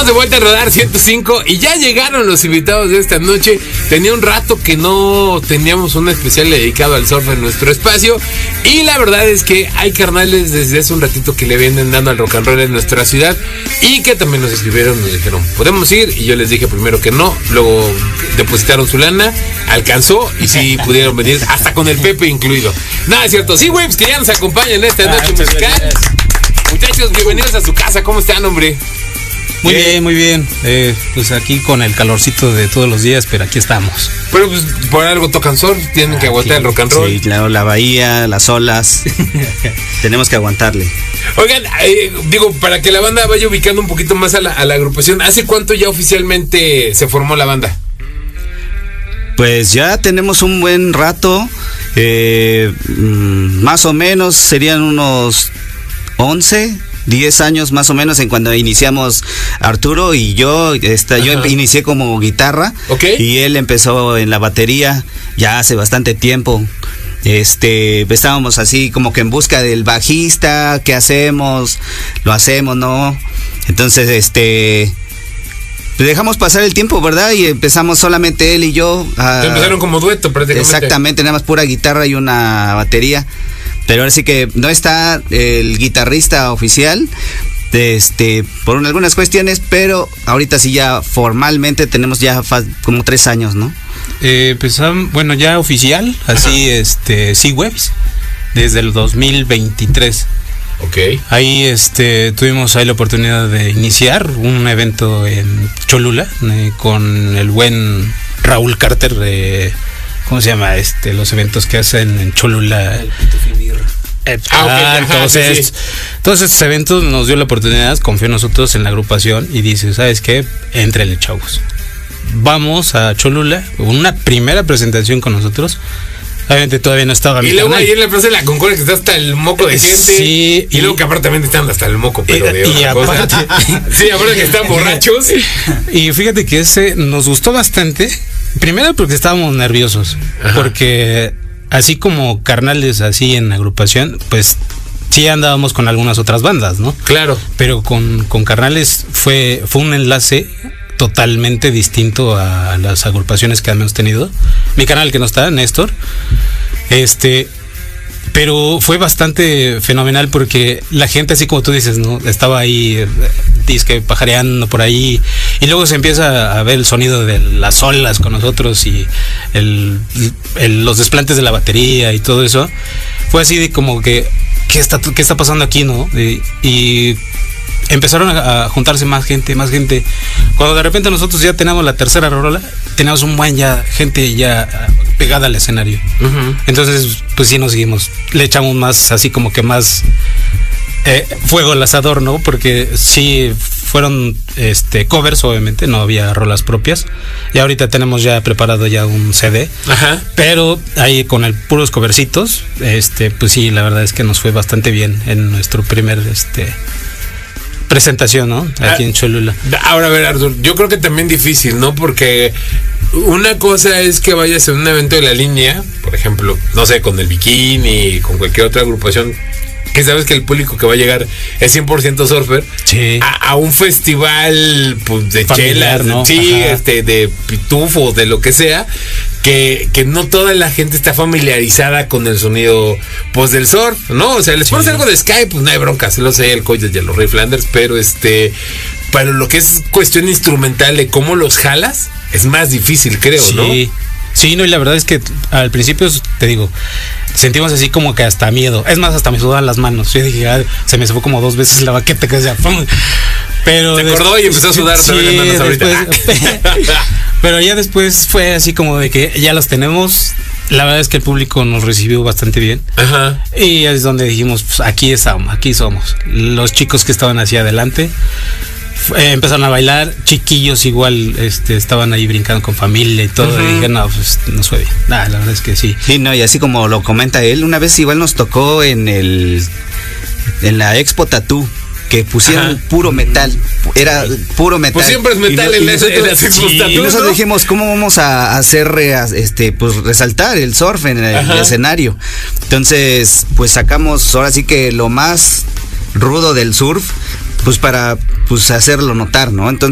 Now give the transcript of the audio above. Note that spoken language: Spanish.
Estamos de vuelta a Radar 105 y ya llegaron los invitados de esta noche. Tenía un rato que no teníamos un especial dedicado al surf en nuestro espacio y la verdad es que hay carnales desde hace un ratito que le vienen dando al rock and roll en nuestra ciudad y que también nos escribieron, nos dijeron, ¿podemos ir? Y yo les dije primero que no, luego depositaron su lana, alcanzó y sí pudieron venir hasta con el Pepe incluido. Nada, es cierto. Sí, Waves, que ya nos acompañan en esta noche musical. Muchachos, bienvenidos a su casa. ¿Cómo están, hombre? Muy bien, muy bien. Pues aquí con el calorcito de todos los días, pero aquí estamos. Pero pues por algo tocan surf, tienen que aguantar el rock and roll. Sí, claro, la bahía, las olas. Tenemos que aguantarle. Oigan, digo, para que la banda vaya ubicando un poquito más a la agrupación, ¿hace cuánto ya oficialmente se formó la banda? Pues ya tenemos un buen rato. Más o menos serían unos 10 años más o menos en cuando iniciamos Arturo y yo. Yo inicié como guitarra, okay, y él empezó en la batería ya hace bastante tiempo. Estábamos así como que en busca del bajista. ¿Qué hacemos? ¿Lo hacemos, no? Entonces, pues dejamos pasar el tiempo, ¿verdad? Y empezamos solamente él y yo. Empezaron como dueto prácticamente. Exactamente, nada más pura guitarra y una batería. Pero ahora sí que no está el guitarrista oficial, por algunas cuestiones, pero ahorita sí ya formalmente tenemos ya como 3 años, ¿no? Bueno, ya oficial, así, Waves, desde el 2023. Ok. Ahí tuvimos ahí la oportunidad de iniciar un evento en Cholula con el buen Raúl Carter, ¿cómo se llama? Los eventos que hacen en Cholula. Todos estos eventos nos dio la oportunidad, confió en nosotros en la agrupación y dice, ¿sabes qué? Éntrenle, chavos. Vamos a Cholula, una primera presentación con nosotros. Obviamente todavía no estaba mi y luego canal. ahí en la Plaza de la Concordia que está hasta el moco de gente. Sí. Y luego que aparte también están hasta el moco, pero de otra cosa. Sí, aparte que están borrachos. Y fíjate que ese nos gustó bastante. Primero porque estábamos nerviosos. Ajá. Porque así como carnales así en agrupación, pues sí andábamos con algunas otras bandas, ¿no? Claro. Pero con carnales fue un enlace totalmente distinto a las agrupaciones que hemos tenido. Mi canal que no está, Néstor, pero fue bastante fenomenal porque la gente, así como tú dices, ¿no? Estaba ahí disque pajareando por ahí y luego se empieza a ver el sonido de las olas con nosotros y los desplantes de la batería y todo eso. Fue así de como que ¿qué está pasando aquí, no? Y empezaron a juntarse más gente. Cuando de repente nosotros ya teníamos la tercera rola, teníamos un buen gente ya pegada al escenario. Uh-huh. Entonces, pues sí nos seguimos. Le echamos más, así como que más fuego al asador, ¿no? Porque sí fueron covers, obviamente, no había rolas propias. Y ahorita tenemos ya preparado ya un CD. Ajá. Pero ahí con puros covercitos, pues sí, la verdad es que nos fue bastante bien en nuestro primer presentación, ¿no? Aquí en Cholula. Ahora, a ver, Artur, yo creo que también difícil, ¿no? Porque una cosa es que vayas a un evento de la línea, por ejemplo, no sé, con el Bikini, con cualquier otra agrupación, que sabes que el público que va a llegar es 100% surfer, sí, a un festival pues, de familiar, chelas, ¿no? Sí, Ajá. De pitufo, de lo que sea, que no toda la gente está familiarizada con el sonido pues del surf, ¿no? O sea, les pones algo de Sky, pues no hay bronca, se lo sé, el Coyos y los Ray Flanders, pero para lo que es cuestión instrumental de cómo los jalas, es más difícil, creo, sí, ¿no? Sí, no, y la verdad es que al principio, te digo, sentimos así como que hasta miedo. Es más, hasta me sudaban las manos. Yo dije, se me subió como 2 veces la baqueta que sea. Pero se acordó y empezó a sudar también las manos ahorita. Pero ya después fue así como de que ya las tenemos. La verdad es que el público nos recibió bastante bien. Ajá. Y es donde dijimos, pues aquí somos. Los chicos que estaban hacia adelante empezaron a bailar, chiquillos igual estaban ahí brincando con familia y todo. Uh-huh. Y dije, no, pues nos fue bien. La verdad es que sí. Sí, no, y así como lo comenta él, una vez igual nos tocó en la Expo Tattoo, que pusieron Ajá. puro metal. Era puro metal. Pues siempre es metal en las Expo Tattoo. Y nosotros dijimos, ¿cómo vamos a hacer pues resaltar el surf en el escenario? Entonces, pues sacamos ahora sí que lo más rudo del surf, pues para hacerlo notar, ¿no? Entonces